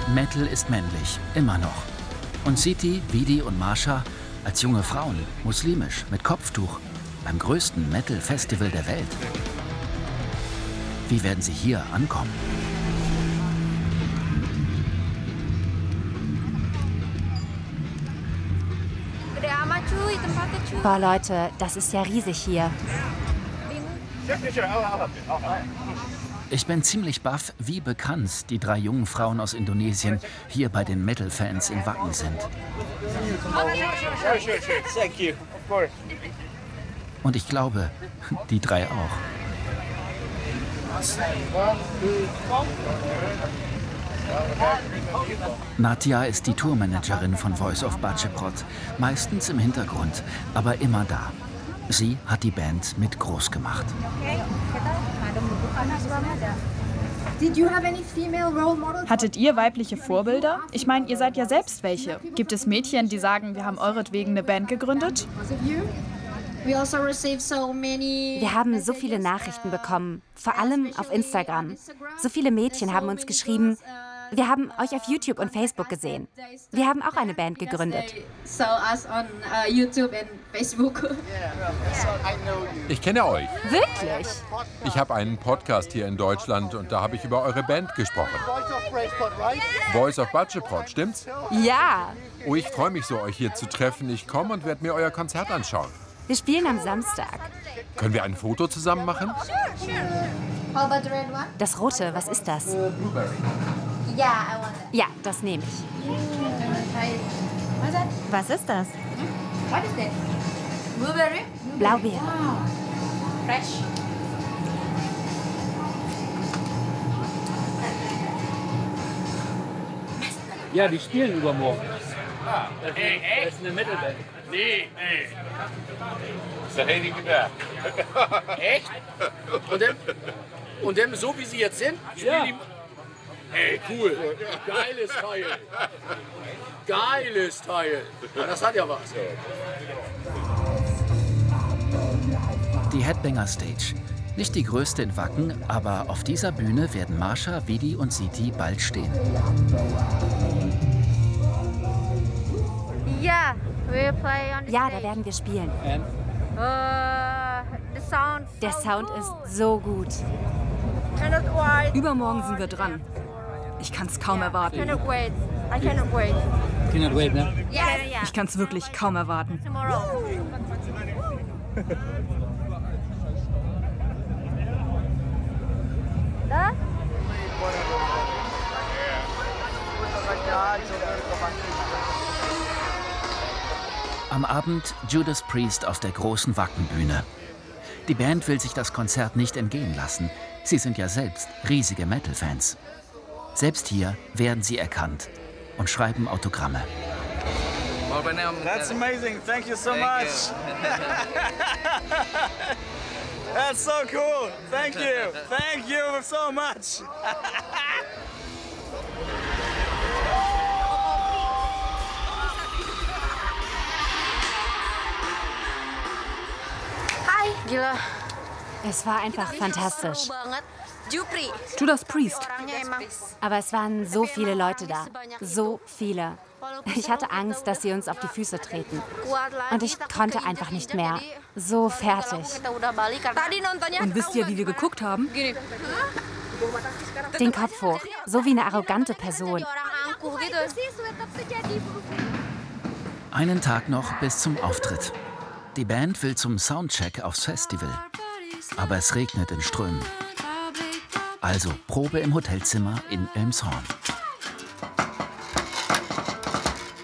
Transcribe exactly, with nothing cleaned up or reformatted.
Metal ist männlich, immer noch. Und Siti, Vidi und Marsha als junge Frauen, muslimisch, mit Kopftuch, beim größten Metal-Festival der Welt. Wie werden sie hier ankommen? Boah, Leute, das ist ja riesig hier. Ich bin ziemlich baff, wie bekannt die drei jungen Frauen aus Indonesien hier bei den Metal-Fans in Wacken sind. Und ich glaube, die drei auch. Natia ist die Tourmanagerin von Voice of Bacheprot, meistens im Hintergrund, aber immer da. Sie hat die Band mit groß gemacht. Hattet ihr weibliche Vorbilder? Ich meine, ihr seid ja selbst welche. Gibt es Mädchen, die sagen, wir haben euretwegen eine Band gegründet? Wir haben so viele Nachrichten bekommen, vor allem auf Instagram. So viele Mädchen haben uns geschrieben, wir haben euch auf YouTube und Facebook gesehen. Wir haben auch eine Band gegründet. Ich kenne euch. Wirklich? Ich habe einen Podcast hier in Deutschland und da habe ich über eure Band gesprochen. Voice of Bacheprot, stimmt's? Ja. Oh, ich freue mich so, euch hier zu treffen. Ich komme und werde mir euer Konzert anschauen. Wir spielen am Samstag. Können wir ein Foto zusammen machen? Das Rote, was ist das? Ja, das nehme ich. Was ist das? Blaubeere. Ja, die spielen übermorgen. Das ist eine Metalband. Nee, nee. Das hätte ich gedacht. Echt? Und dann, und dann, so wie sie jetzt sind, spielen Ja. die... Ey, cool. Geiles Teil. Geiles Teil. Ja, das hat ja was. Die Headbanger Stage. Nicht die größte in Wacken, aber auf dieser Bühne werden Marsha, Vidi und Siti bald stehen. Ja, wir play on the Ja, da stage. werden wir spielen. Uh, the sound Der Sound ist so gut. cannot wait. Übermorgen sind wir dran. Ich kann es kaum erwarten. Cannot wait. I cannot wait. Cannot wait, ne? Yeah, yeah. Ich kann es wirklich kaum erwarten. Tomorrow. Da? Am Abend Judas Priest auf der großen Wackenbühne. Die Band will sich das Konzert nicht entgehen lassen. Sie sind ja selbst riesige Metal-Fans. Selbst hier werden sie erkannt und schreiben Autogramme. That's amazing. Thank you so much. That's so cool. Thank you. Thank you so much. Hi. Gila. Es war einfach fantastisch. Judas Priest. Aber es waren so viele Leute da. So viele. Ich hatte Angst, dass sie uns auf die Füße treten. Und ich konnte einfach nicht mehr. So fertig. Und wisst ihr, wie wir geguckt haben? Den Kopf hoch. So wie eine arrogante Person. Einen Tag noch bis zum Auftritt. Die Band will zum Soundcheck aufs Festival. Aber es regnet in Strömen. Also Probe im Hotelzimmer in Elmshorn.